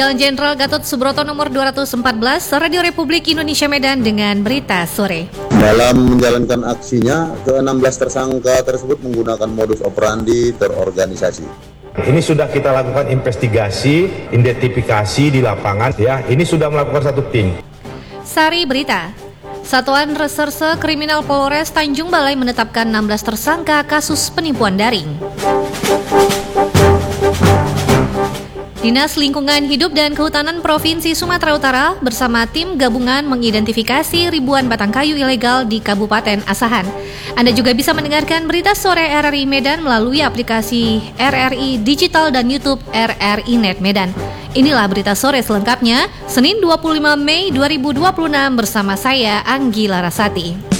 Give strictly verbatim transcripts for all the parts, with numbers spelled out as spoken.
Jalan Jenderal Gatot Subroto nomor dua ratus empat belas, Radio Republik Indonesia Medan dengan berita sore. Dalam menjalankan aksinya, ke enam belas tersangka tersebut menggunakan modus operandi terorganisasi. Ini sudah kita lakukan investigasi, identifikasi di lapangan ya. Ini sudah melakukan satu tim. Sari berita. Satuan Reserse Kriminal Polres Tanjung Balai menetapkan enam belas tersangka kasus penipuan daring. Dinas Lingkungan Hidup dan Kehutanan Provinsi Sumatera Utara bersama tim gabungan mengidentifikasi ribuan batang kayu ilegal di Kabupaten Asahan. Anda juga bisa mendengarkan berita sore R R I Medan melalui aplikasi R R I Digital dan YouTube R R I Net Medan. Inilah berita sore selengkapnya, Senin dua puluh lima Mei dua ribu dua puluh enam bersama saya Anggi Larasati.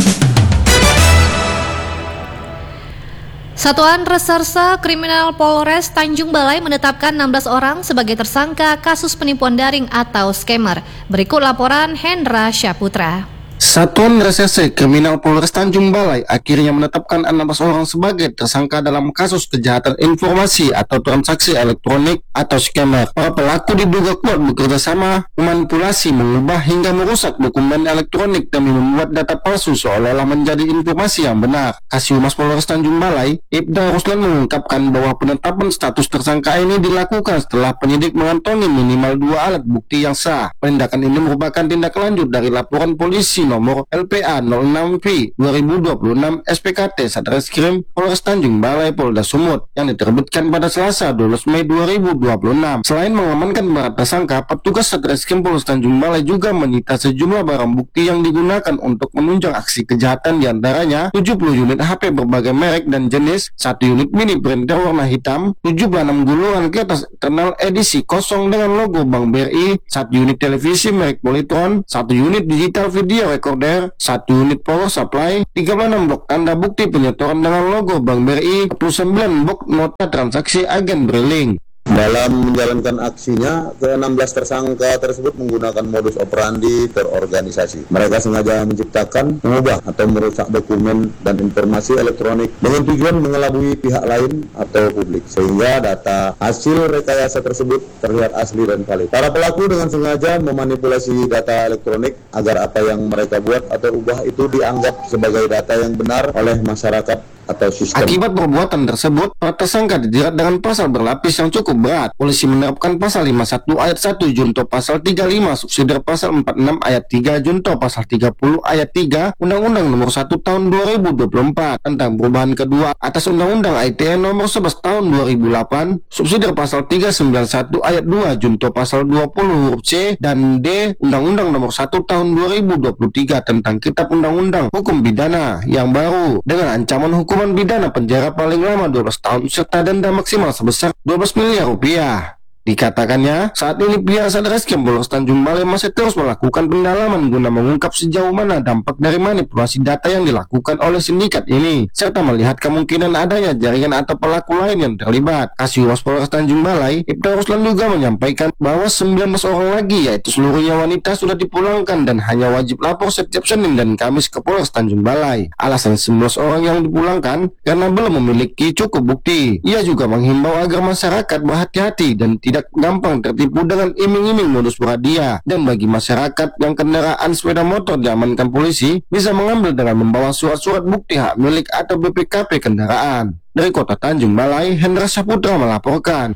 Satuan Reserse Kriminal Polres Tanjung Balai menetapkan enam belas orang sebagai tersangka kasus penipuan daring atau scammer. Berikut laporan Hendra Syaputra. Satuan Reserse Kriminal Polres Tanjung Balai akhirnya menetapkan enam belas orang sebagai tersangka dalam kasus kejahatan informasi atau transaksi elektronik atau scammer. Para pelaku diduga kuat bekerja sama, memanipulasi, mengubah hingga merusak dokumen elektronik demi membuat data palsu seolah-olah menjadi informasi yang benar. Kasihumas Polres Tanjung Balai, Ibda Ruslan mengungkapkan bahwa penetapan status tersangka ini dilakukan setelah penyidik mengantongi minimal dua alat bukti yang sah. Penindakan ini merupakan tindak lanjut dari laporan polisi nomor L P A nol enam V dua ribu dua puluh enam S P K T Satreskrim Polres Tanjung Balai Polda Sumut yang diterbitkan pada Selasa dua belas Mei dua ribu dua puluh enam. Selain mengamankan para tersangka, petugas Satreskrim Polres Tanjung Balai juga menyita sejumlah barang bukti yang digunakan untuk menunjang aksi kejahatan, diantaranya tujuh puluh unit H P berbagai merek dan jenis, satu unit mini printer warna hitam, tujuh puluh enam gulungan kertas internal edisi kosong dengan logo Bank B R I, satu unit televisi merek Polytron, satu unit digital video recorder, satu unit power supply, tiga puluh enam blok tanda bukti penyetoran dengan logo Bank B R I, empat puluh sembilan blok nota transaksi agen Briling. Dalam menjalankan aksinya, ke enam belas tersangka tersebut menggunakan modus operandi terorganisasi. Mereka sengaja menciptakan, mengubah atau merusak dokumen dan informasi elektronik dengan tujuan mengelabui pihak lain atau publik, sehingga data hasil rekayasa tersebut terlihat asli dan valid. Para pelaku dengan sengaja memanipulasi data elektronik agar apa yang mereka buat atau ubah itu dianggap sebagai data yang benar oleh masyarakat atau sistem. Akibat perbuatan tersebut, para tersangka dijerat dengan pasal berlapis yang cukup berat. Polisi menerapkan pasal lima puluh satu ayat satu junto pasal tiga puluh lima subsidiar pasal empat puluh enam ayat tiga junto pasal tiga puluh ayat tiga Undang-Undang nomor satu tahun dua ribu dua puluh empat tentang perubahan kedua atas Undang-Undang I T E nomor sebelas tahun dua ribu delapan, subsidiar pasal tiga ratus sembilan puluh satu ayat dua junto pasal dua puluh huruf C dan D Undang-Undang nomor satu tahun dua ribu dua puluh tiga tentang Kitab Undang-Undang Hukum Pidana yang baru dengan ancaman hukuman pidana penjara paling lama dua belas tahun serta denda maksimal sebesar dua belas miliar rupiah. Dikatakannya, saat ini pihak Satreskrim Polres Tanjung Balai masih terus melakukan pendalaman guna mengungkap sejauh mana dampak dari manipulasi data yang dilakukan oleh sindikat ini, serta melihat kemungkinan adanya jaringan atau pelaku lain yang terlibat. Kasihumas Polres Tanjung Balai, Ibda Ruslan juga menyampaikan bahwa sembilan belas orang lagi, yaitu seluruhnya wanita, sudah dipulangkan dan hanya wajib lapor setiap Senin dan Kamis ke Polres Tanjung Balai. Alasan sembilan belas orang yang dipulangkan karena belum memiliki cukup bukti. Ia juga menghimbau agar masyarakat berhati-hati dan tidak tidak gampang tertipu dengan iming-iming modus berhadiah, dan bagi masyarakat yang kendaraan sepeda motor diamankan polisi bisa mengambil dengan membawa surat-surat bukti hak milik atau B P K P kendaraan. Dari Kota Tanjung Balai, Hendra Syaputra melaporkan.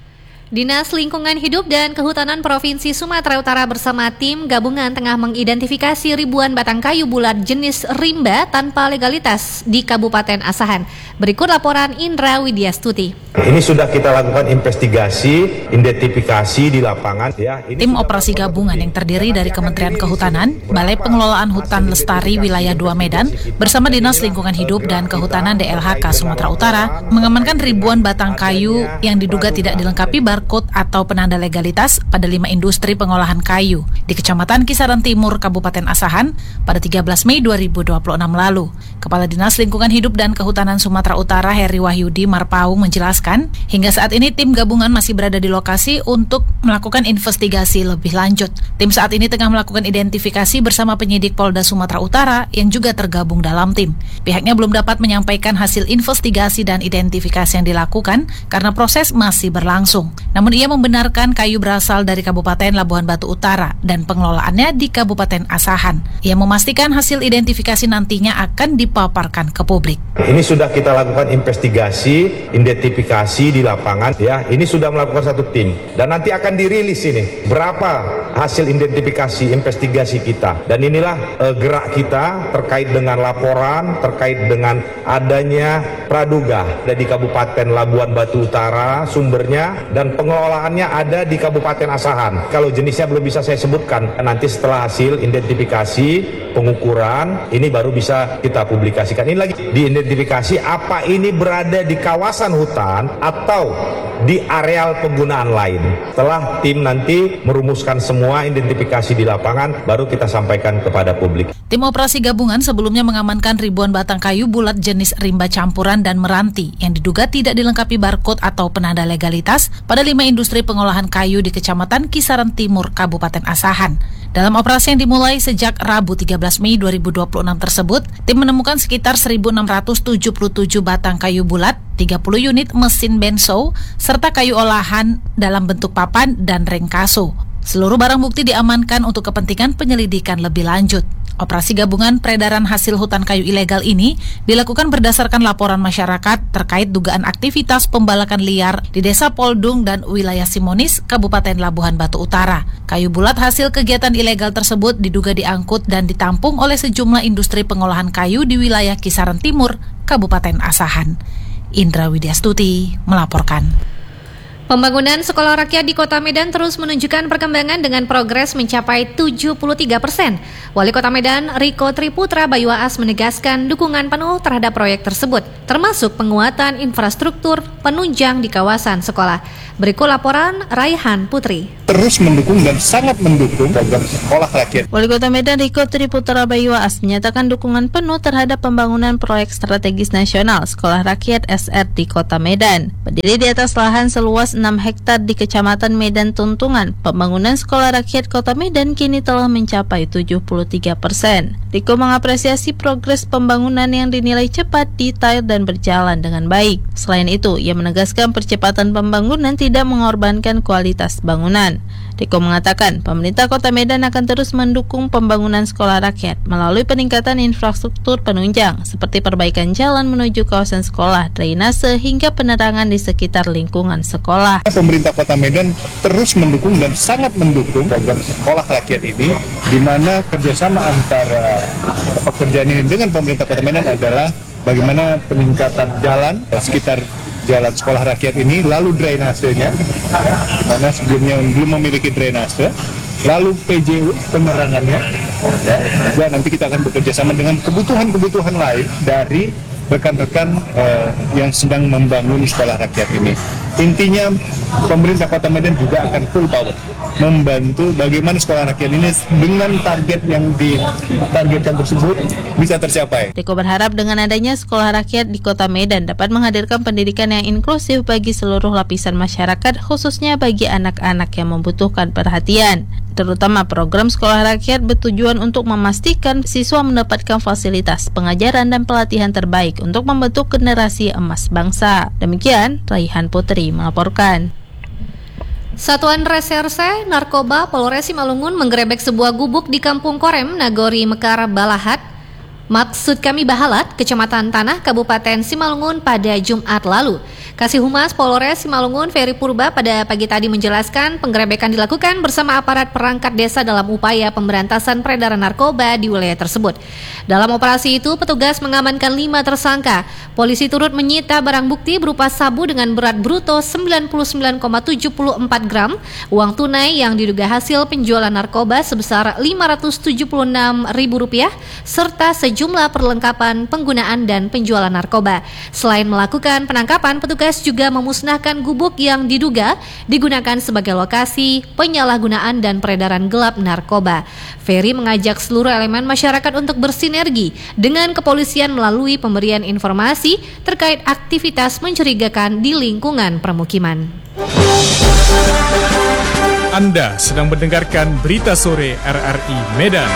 Dinas Lingkungan Hidup dan Kehutanan Provinsi Sumatera Utara bersama tim gabungan tengah mengidentifikasi ribuan batang kayu bulat jenis rimba tanpa legalitas di Kabupaten Asahan. Berikut laporan Indra Widyastuti. Ini sudah kita lakukan investigasi, identifikasi di lapangan. Ya, ini tim operasi gabungan yang terdiri dari Kementerian Kehutanan, Balai Pengelolaan Hutan Lestari Wilayah dua Medan, bersama Dinas Lingkungan Hidup dan Kehutanan D L H K Sumatera Utara, mengamankan ribuan batang kayu yang diduga tidak dilengkapi barcode atau penanda legalitas pada lima industri pengolahan kayu di Kecamatan Kisaran Timur, Kabupaten Asahan pada tiga belas Mei dua ribu dua puluh enam lalu. Kepala Dinas Lingkungan Hidup dan Kehutanan Sumatera Utara Heri Wahyudi Marpaung menjelaskan menjelaskan, hingga saat ini tim gabungan masih berada di lokasi untuk melakukan investigasi lebih lanjut. Tim saat ini tengah melakukan identifikasi bersama penyidik Polda Sumatera Utara yang juga tergabung dalam tim. Pihaknya belum dapat menyampaikan hasil investigasi dan identifikasi yang dilakukan karena proses masih berlangsung. Namun ia membenarkan kayu berasal dari Kabupaten Labuhan Batu Utara dan pengelolaannya di Kabupaten Asahan. Ia memastikan hasil identifikasi nantinya akan dipaparkan ke publik. Ini sudah kita lakukan investigasi, identifikasi di lapangan, ya. Ini sudah melakukan satu tim dan nanti akan dirilis ini berapa hasil identifikasi investigasi kita. Dan inilah eh, gerak kita terkait dengan laporan, terkait dengan adanya praduga ada di Kabupaten Labuhan Batu Utara sumbernya dan pengelolaannya ada di Kabupaten Asahan. Kalau jenisnya belum bisa saya sebutkan, nanti setelah hasil identifikasi, pengukuran, ini baru bisa kita publikasikan. Ini lagi diidentifikasi apa ini berada di kawasan hutan atau di areal penggunaan lain. Setelah tim nanti merumuskan semua identifikasi di lapangan, baru kita sampaikan kepada publik. Tim operasi gabungan sebelumnya mengamankan ribuan batang kayu bulat jenis rimba campuran dan meranti yang diduga tidak dilengkapi barcode atau penanda legalitas pada lima industri pengolahan kayu di Kecamatan Kisaran Timur, Kabupaten Asahan. Dalam operasi yang dimulai sejak Rabu tiga belas Mei dua ribu dua puluh enam tersebut, tim menemukan sekitar seribu enam ratus tujuh puluh tujuh batang kayu bulat, tiga puluh unit mesin benso, serta kayu olahan dalam bentuk papan dan ringkaso. Seluruh barang bukti diamankan untuk kepentingan penyelidikan lebih lanjut. Operasi gabungan peredaran hasil hutan kayu ilegal ini dilakukan berdasarkan laporan masyarakat terkait dugaan aktivitas pembalakan liar di Desa Poldung dan wilayah Simonis, Kabupaten Labuhan Batu Utara. Kayu bulat hasil kegiatan ilegal tersebut diduga diangkut dan ditampung oleh sejumlah industri pengolahan kayu di wilayah Kisaran Timur, Kabupaten Asahan. Indra Widyastuti melaporkan. Pembangunan sekolah rakyat di Kota Medan terus menunjukkan perkembangan dengan progres mencapai tujuh puluh tiga persen. Wali Kota Medan, Riko Triputra Bayuaas menegaskan dukungan penuh terhadap proyek tersebut, termasuk penguatan infrastruktur penunjang di kawasan sekolah. Berikut laporan Raihan Putri. Terus mendukung dan sangat mendukung program sekolah rakyat. Wali Kota Medan Riko Triputra Bayuaas menyatakan dukungan penuh terhadap pembangunan proyek strategis nasional Sekolah Rakyat S R di Kota Medan. Berdiri di atas lahan seluas enam hektar di Kecamatan Medan Tuntungan, pembangunan Sekolah Rakyat Kota Medan kini telah mencapai tujuh puluh tiga persen. Riko mengapresiasi progres pembangunan yang dinilai cepat, detail, dan berjalan dengan baik. Selain itu, ia menegaskan percepatan pembangunan tidak mengorbankan kualitas bangunan. Riko mengatakan pemerintah Kota Medan akan terus mendukung pembangunan sekolah rakyat melalui peningkatan infrastruktur penunjang seperti perbaikan jalan menuju kawasan sekolah, drainase, hingga penerangan di sekitar lingkungan sekolah. Pemerintah Kota Medan terus mendukung dan sangat mendukung program sekolah rakyat ini, di mana kerjasama antara pekerjaan ini dengan pemerintah Kota Medan adalah bagaimana peningkatan jalan sekitar jalan sekolah rakyat ini, lalu drainasenya, karena sebelumnya belum memiliki drainase, lalu P J U penerangannya, ya, dan nanti kita akan bekerja sama dengan kebutuhan-kebutuhan lain dari rekan-rekan eh, yang sedang membangun sekolah rakyat ini. Intinya pemerintah Kota Medan juga akan full power membantu bagaimana sekolah rakyat ini dengan target yang ditargetkan tersebut bisa tercapai. Riko berharap dengan adanya sekolah rakyat di Kota Medan dapat menghadirkan pendidikan yang inklusif bagi seluruh lapisan masyarakat, khususnya bagi anak-anak yang membutuhkan perhatian. Terutama program sekolah rakyat bertujuan untuk memastikan siswa mendapatkan fasilitas pengajaran dan pelatihan terbaik untuk membentuk generasi emas bangsa. Demikian, Raihan Putri melaporkan. Satuan Reserse Narkoba Polres Simalungun menggerebek sebuah gubuk di Kampung Korem, Nagori Mekar, Balahat, maksud kami Bahalat, Kecamatan Tanah, Kabupaten Simalungun pada Jumat lalu. Kasih Humas Polres Simalungun Ferry Purba pada pagi tadi menjelaskan penggerebekan dilakukan bersama aparat perangkat desa dalam upaya pemberantasan peredaran narkoba di wilayah tersebut. Dalam operasi itu, petugas mengamankan lima tersangka. Polisi turut menyita barang bukti berupa sabu dengan berat bruto sembilan puluh sembilan koma tujuh empat gram, uang tunai yang diduga hasil penjualan narkoba sebesar lima ratus tujuh puluh enam ribu rupiah, serta sejumlah sejumlah perlengkapan penggunaan dan penjualan narkoba. Selain melakukan penangkapan, petugas juga memusnahkan gubuk yang diduga digunakan sebagai lokasi penyalahgunaan dan peredaran gelap narkoba. Ferry mengajak seluruh elemen masyarakat untuk bersinergi dengan kepolisian melalui pemberian informasi terkait aktivitas mencurigakan di lingkungan permukiman. Anda sedang mendengarkan Berita Sore R R I Medan.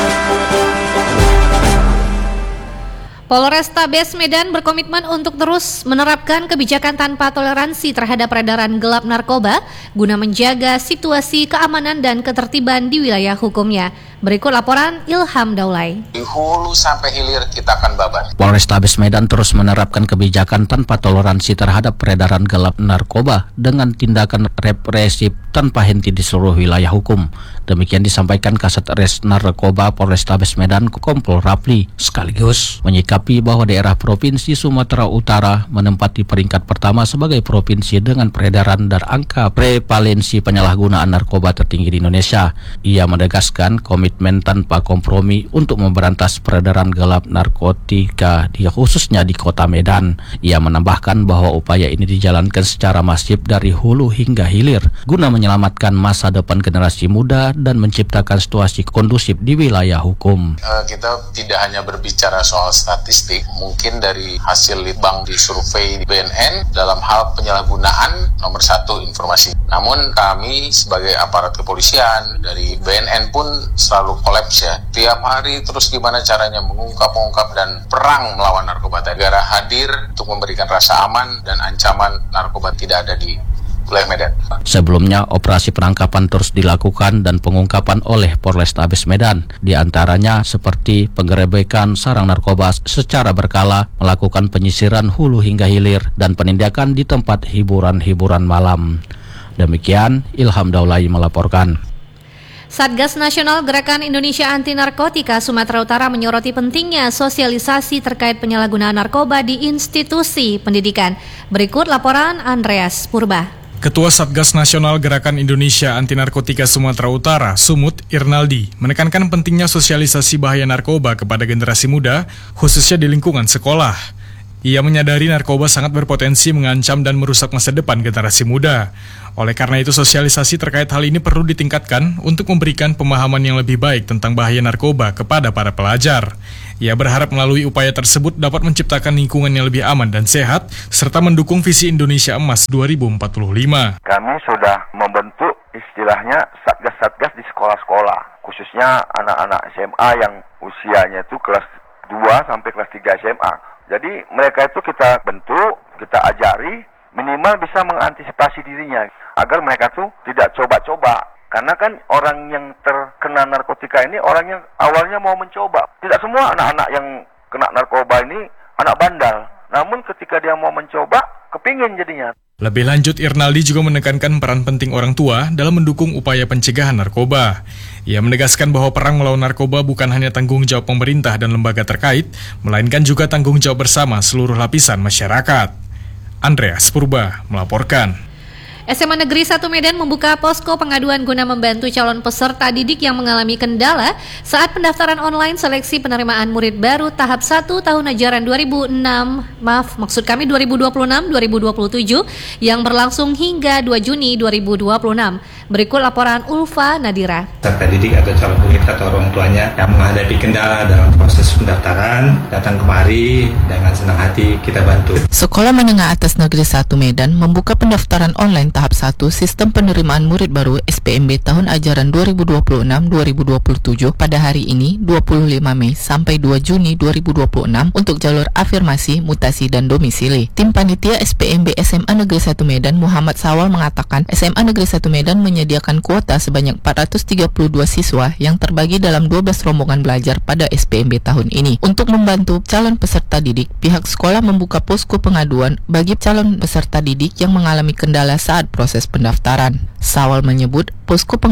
Polrestabes Medan berkomitmen untuk terus menerapkan kebijakan tanpa toleransi terhadap peredaran gelap narkoba guna menjaga situasi keamanan dan ketertiban di wilayah hukumnya. Berikut laporan Ilham Daulay. Di hulu sampai hilir kita akan babat. Polrestabes Medan terus menerapkan kebijakan tanpa toleransi terhadap peredaran gelap narkoba dengan tindakan represif tanpa henti di seluruh wilayah hukum. Demikian disampaikan Kasat Res Narkoba Polrestabes Medan Kompol Rapli, sekaligus menyikapi bahwa daerah Provinsi Sumatera Utara menempati peringkat pertama sebagai provinsi dengan peredaran dan angka prevalensi penyalahgunaan narkoba tertinggi di Indonesia. Ia menegaskan komitmen tanpa kompromi untuk memberantas peredaran gelap narkotika di khususnya di Kota Medan. Ia menambahkan bahwa upaya ini dijalankan secara masif dari hulu hingga hilir guna menyelamatkan masa depan generasi muda dan menciptakan situasi kondusif di wilayah hukum. Uh, kita tidak hanya berbicara soal statistik, mungkin dari hasil litbang di survei B N N dalam hal penyalahgunaan nomor satu informasi. Namun kami sebagai aparat kepolisian dari B N N pun selalu kolaps ya. Tiap hari terus gimana caranya mengungkap-ungkap dan perang melawan narkoba. Negara hadir untuk memberikan rasa aman dan ancaman narkoba tidak ada di wilayah Medan. Sebelumnya, operasi penangkapan terus dilakukan dan pengungkapan oleh Polrestabes Medan. Di antaranya seperti penggerebekan sarang narkoba secara berkala, melakukan penyisiran hulu hingga hilir, dan penindakan di tempat hiburan-hiburan malam. Demikian, Ilham Daulay melaporkan. Satgas Nasional Gerakan Indonesia Anti Narkotika Sumatera Utara menyoroti pentingnya sosialisasi terkait penyalahgunaan narkoba di institusi pendidikan. Berikut laporan Andreas Purba. Ketua Satgas Nasional Gerakan Indonesia Anti Narkotika Sumatera Utara, Sumut Irnaldi, menekankan pentingnya sosialisasi bahaya narkoba kepada generasi muda, khususnya di lingkungan sekolah. Ia menyadari narkoba sangat berpotensi mengancam dan merusak masa depan generasi muda. Oleh karena itu, sosialisasi terkait hal ini perlu ditingkatkan untuk memberikan pemahaman yang lebih baik tentang bahaya narkoba kepada para pelajar. Ia berharap melalui upaya tersebut dapat menciptakan lingkungan yang lebih aman dan sehat, serta mendukung visi Indonesia Emas dua ribu empat puluh lima. Kami sudah membentuk istilahnya satgas-satgas di sekolah-sekolah, khususnya anak-anak S M A yang usianya itu kelas dua sampai kelas tiga S M A. Jadi mereka itu kita bentuk, kita ajari, minimal bisa mengantisipasi dirinya agar mereka tuh tidak coba-coba. Karena kan orang yang terkena narkotika ini orang yang awalnya mau mencoba. Tidak semua anak-anak yang kena narkoba ini anak bandal. Namun ketika dia mau mencoba, kepingin jadinya. Lebih lanjut, Irnaldi juga menekankan peran penting orang tua dalam mendukung upaya pencegahan narkoba. Ia menegaskan bahwa perang melawan narkoba bukan hanya tanggung jawab pemerintah dan lembaga terkait, melainkan juga tanggung jawab bersama seluruh lapisan masyarakat. Andreas Purba melaporkan. S M A Negeri satu Medan membuka posko pengaduan guna membantu calon peserta didik yang mengalami kendala saat pendaftaran online seleksi penerimaan murid baru tahap satu tahun ajaran dua ribu enam, maaf maksud kami dua ribu dua puluh enam dua ribu dua puluh tujuh yang berlangsung hingga dua Juni dua ribu dua puluh enam. Berikut laporan Ulfa Nadira. Peserta didik atau calon murid atau orang tuanya yang menghadapi kendala dalam proses pendaftaran datang kemari, dengan senang hati kita bantu. Sekolah Menengah Atas Negeri satu Medan membuka pendaftaran online tahap satu Sistem Penerimaan Murid Baru S P M B tahun ajaran dua ribu dua puluh enam dua ribu dua puluh tujuh pada hari ini dua puluh lima Mei sampai dua Juni dua ribu dua puluh enam untuk jalur afirmasi, mutasi, dan domisili. Tim Panitia S P M B S M A Negeri satu Medan Muhammad Sawal mengatakan S M A Negeri satu Medan menyediakan kuota sebanyak empat ratus tiga puluh dua siswa yang terbagi dalam dua belas rombongan belajar pada S P M B tahun ini. Untuk membantu calon peserta didik, pihak sekolah membuka posko pengaduan bagi calon peserta didik yang mengalami kendala saat proses pendaftaran. Sawal menyebut posko pengaduan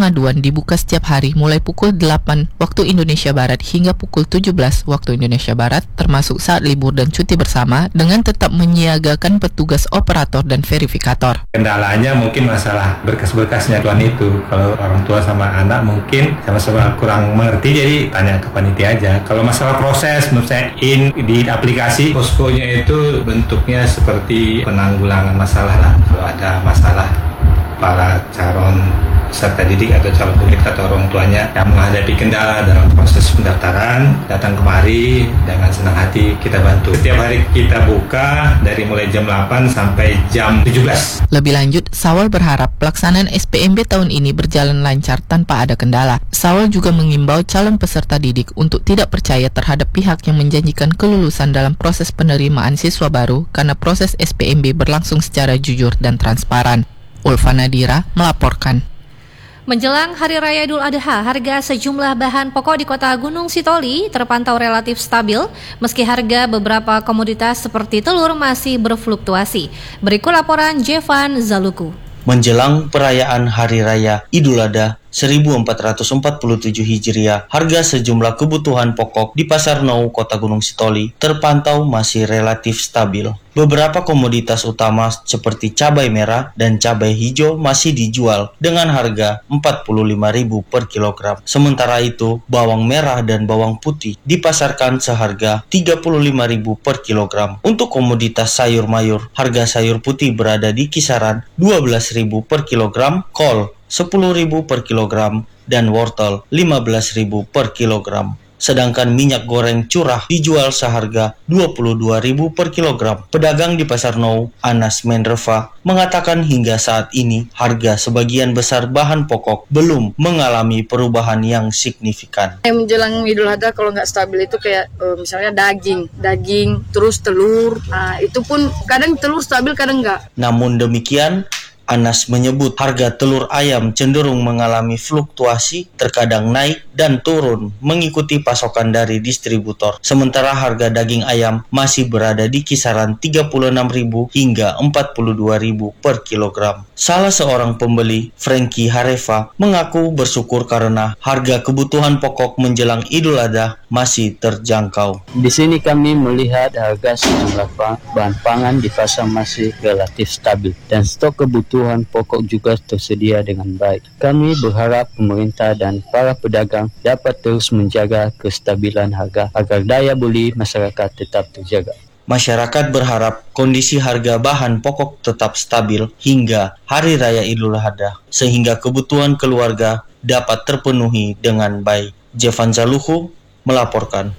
Pemaduan dibuka setiap hari mulai pukul delapan waktu Indonesia Barat hingga pukul tujuh belas waktu Indonesia Barat, termasuk saat libur dan cuti bersama, dengan tetap menyiagakan petugas operator dan verifikator. Kendalanya mungkin masalah berkas-berkasnya tuan itu. Kalau orang tua sama anak mungkin sama-sama kurang mengerti, jadi tanya ke panitia aja. Kalau masalah proses, menurut saya in di aplikasi poskonya itu bentuknya seperti penanggulangan masalah lah. Kalau ada masalah para calon peserta didik atau calon murid atau orang tuanya yang menghadapi kendala dalam proses pendaftaran, datang kemari dengan senang hati kita bantu. Setiap hari kita buka dari mulai jam delapan sampai jam tujuh belas. Lebih lanjut, Sawal berharap pelaksanaan S P M B tahun ini berjalan lancar tanpa ada kendala. Sawal juga mengimbau calon peserta didik untuk tidak percaya terhadap pihak yang menjanjikan kelulusan dalam proses penerimaan siswa baru karena proses S P M B berlangsung secara jujur dan transparan. Ulfa Nadira melaporkan. Menjelang Hari Raya Idul Adha, harga sejumlah bahan pokok di kota Gunung Sitoli terpantau relatif stabil, meski harga beberapa komoditas seperti telur masih berfluktuasi. Berikut laporan Jevan Zaluku. Menjelang perayaan Hari Raya Idul Adha seribu empat ratus empat puluh tujuh Hijriah, harga sejumlah kebutuhan pokok di Pasar Nou Kota Gunung Sitoli terpantau masih relatif stabil. Beberapa komoditas utama seperti cabai merah dan cabai hijau masih dijual dengan harga empat puluh lima ribu per kilogram. Sementara itu, bawang merah dan bawang putih dipasarkan seharga tiga puluh lima ribu per kilogram. Untuk komoditas sayur mayur, harga sayur putih berada di kisaran dua belas ribu per kilogram, kol sepuluh ribu per kilogram, dan wortel lima belas ribu per kilogram. Sedangkan minyak goreng curah dijual seharga dua puluh dua ribu per kilogram. Pedagang di Pasar Nou, Anas Mendreva, mengatakan hingga saat ini harga sebagian besar bahan pokok belum mengalami perubahan yang signifikan. Menjelang Idul Adha kalau nggak stabil itu kayak uh, misalnya daging, daging, terus telur. Nah, itu pun kadang telur stabil, kadang nggak. Namun demikian, Anas menyebut harga telur ayam cenderung mengalami fluktuasi, terkadang naik dan turun mengikuti pasokan dari distributor. Sementara harga daging ayam masih berada di kisaran tiga puluh enam ribu hingga empat puluh dua ribu per kilogram. Salah seorang pembeli, Frankie Hareva, mengaku bersyukur karena harga kebutuhan pokok menjelang Idul Adha masih terjangkau. Di sini kami melihat harga sejumlah bahan pangan di pasar masih relatif stabil dan stok kebutuhan pokok juga tersedia dengan baik. Kami berharap pemerintah dan para pedagang dapat terus menjaga kestabilan harga agar daya beli masyarakat tetap terjaga. Masyarakat berharap kondisi harga bahan pokok tetap stabil hingga Hari Raya Idul Adha sehingga kebutuhan keluarga dapat terpenuhi dengan baik. Jevan Zaluhu melaporkan.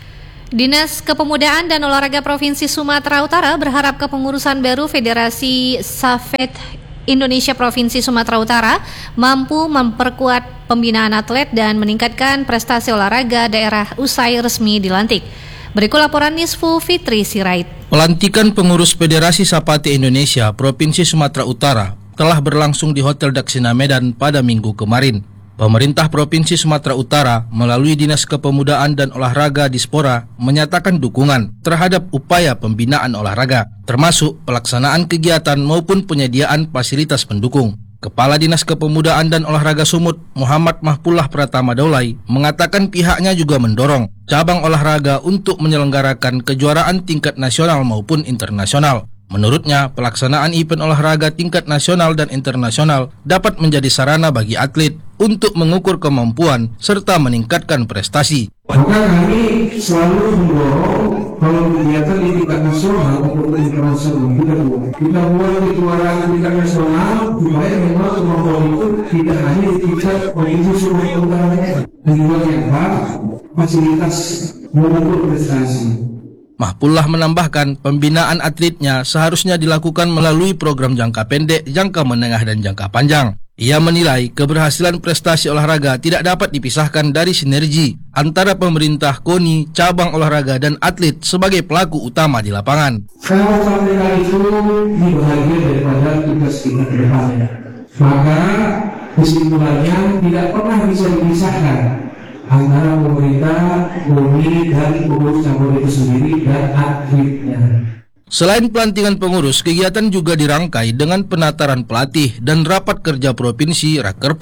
Dinas Kepemudaan dan Olahraga Provinsi Sumatera Utara berharap kepengurusan baru Federasi Safet Indonesia Provinsi Sumatera Utara mampu memperkuat pembinaan atlet dan meningkatkan prestasi olahraga daerah usai resmi dilantik. Berikut laporan Nisfu Fitri Sirait. Pelantikan pengurus Federasi Sapati Indonesia Provinsi Sumatera Utara telah berlangsung di Hotel Daksina Medan pada minggu kemarin. Pemerintah Provinsi Sumatera Utara melalui Dinas Kepemudaan dan Olahraga Dispora menyatakan dukungan terhadap upaya pembinaan olahraga, termasuk pelaksanaan kegiatan maupun penyediaan fasilitas pendukung. Kepala Dinas Kepemudaan dan Olahraga Sumut, Muhammad Mahpullah Pratama Daulay, mengatakan pihaknya juga mendorong cabang olahraga untuk menyelenggarakan kejuaraan tingkat nasional maupun internasional. Menurutnya, pelaksanaan event olahraga tingkat nasional dan internasional dapat menjadi sarana bagi atlet untuk mengukur kemampuan serta meningkatkan prestasi. Maka kami selalu mendorong kalau kegiatan di tingkat nasional maupun internasional kita buat. Kita buat kejuaraan tingkat nasional supaya memang kemampuan itu tidak hanya di tingkat provinsi Sumatera Utara, dan juga yang baik fasilitas mengukur prestasi. Mahpullah menambahkan pembinaan atletnya seharusnya dilakukan melalui program jangka pendek, jangka menengah, dan jangka panjang. Ia menilai keberhasilan prestasi olahraga tidak dapat dipisahkan dari sinergi antara pemerintah, KONI, cabang olahraga, dan atlet sebagai pelaku utama di lapangan. Kalau sampai itu ini bagian daripada tugas kita ke depannya, maka kesimpulannya tidak pernah bisa dipisahkan antara pemerintah, KONI, dan pengurus cabang itu sendiri dan atletnya. Selain pelantikan pengurus, kegiatan juga dirangkai dengan penataran pelatih dan rapat kerja provinsi Rakerprop.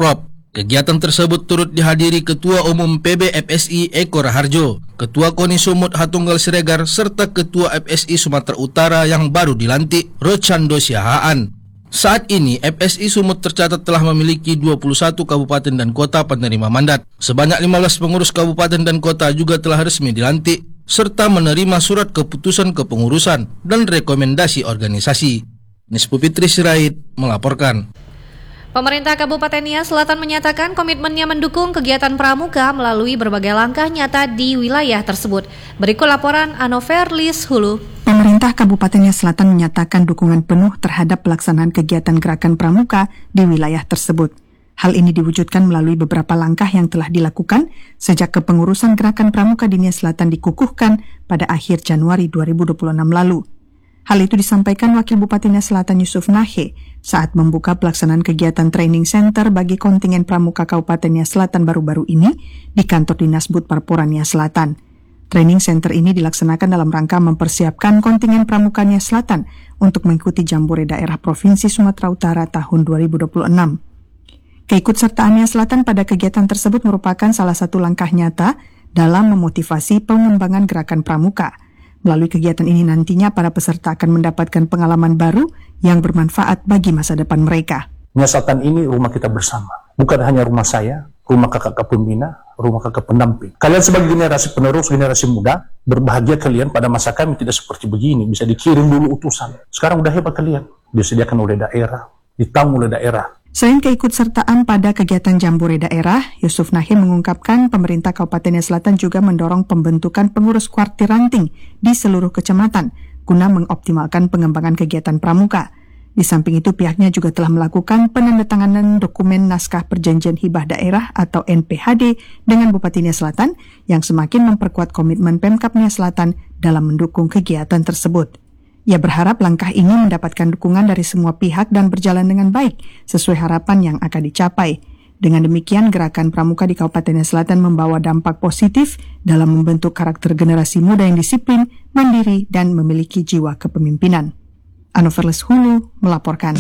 Kegiatan tersebut turut dihadiri Ketua Umum P B F S I Eko Raharjo, Ketua KONI Sumut Hatunggal Siregar, serta Ketua F S I Sumatera Utara yang baru dilantik, Rochando Siahaan. Saat ini F S I Sumut tercatat telah memiliki dua puluh satu kabupaten dan kota penerima mandat. Sebanyak lima belas pengurus kabupaten dan kota juga telah resmi dilantik, serta menerima surat keputusan kepengurusan dan rekomendasi organisasi. Nispu Fitri Sirait melaporkan. Pemerintah Kabupaten Nias Selatan menyatakan komitmennya mendukung kegiatan pramuka melalui berbagai langkah nyata di wilayah tersebut. Berikut laporan Anover Lis Hulu. Pemerintah Kabupaten Nias Selatan menyatakan dukungan penuh terhadap pelaksanaan kegiatan gerakan pramuka di wilayah tersebut. Hal ini diwujudkan melalui beberapa langkah yang telah dilakukan sejak kepengurusan gerakan pramuka di Nias Selatan dikukuhkan pada akhir Januari dua ribu dua puluh enam lalu. Hal itu disampaikan Wakil Bupati Nias Selatan Yusuf Nahe saat membuka pelaksanaan kegiatan training center bagi kontingen pramuka Kabupaten Nias Selatan baru-baru ini di kantor Dinas Bud Parpora Nias Selatan. Training center ini dilaksanakan dalam rangka mempersiapkan kontingen pramuka Nias Selatan untuk mengikuti Jambore Daerah Provinsi Sumatera Utara tahun dua ribu dua puluh enam. Keikutsertaan Nias Selatan pada kegiatan tersebut merupakan salah satu langkah nyata dalam memotivasi pengembangan gerakan pramuka. Melalui kegiatan ini nantinya para peserta akan mendapatkan pengalaman baru yang bermanfaat bagi masa depan mereka. Nias Selatan ini rumah kita bersama. Bukan hanya rumah saya, rumah kakak-kakak pembina, rumah kakak pendamping. Kalian sebagai generasi penerus, generasi muda, berbahagia kalian pada masa kami tidak seperti begini. Bisa dikirim dulu utusan. Sekarang udah hebat kalian. Disediakan oleh daerah, ditanggung oleh daerah. Selain keikutsertaan pada kegiatan Jambore Daerah, Yusuf Nahe mengungkapkan pemerintah Kabupaten Nias Selatan juga mendorong pembentukan pengurus kuartir ranting di seluruh kecamatan guna mengoptimalkan pengembangan kegiatan pramuka. Di samping itu pihaknya juga telah melakukan penandatanganan dokumen naskah perjanjian hibah daerah atau N P H D dengan Bupati Nias Selatan yang semakin memperkuat komitmen Pemkab Nias Selatan dalam mendukung kegiatan tersebut. Ia berharap langkah ini mendapatkan dukungan dari semua pihak dan berjalan dengan baik sesuai harapan yang akan dicapai. Dengan demikian, gerakan pramuka di Kabupaten Nias Selatan membawa dampak positif dalam membentuk karakter generasi muda yang disiplin, mandiri, dan memiliki jiwa kepemimpinan. Anoverles Hulu melaporkan.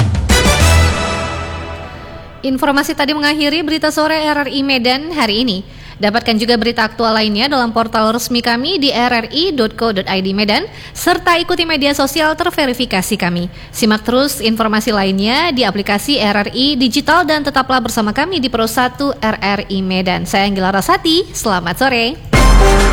Informasi tadi mengakhiri berita sore R R I Medan hari ini. Dapatkan juga berita aktual lainnya dalam portal resmi kami di r r i dot co dot i d Medan, serta ikuti media sosial terverifikasi kami. Simak terus informasi lainnya di aplikasi R R I Digital dan tetaplah bersama kami di Pro satu R R I Medan. Saya Anggila Rasati, selamat sore.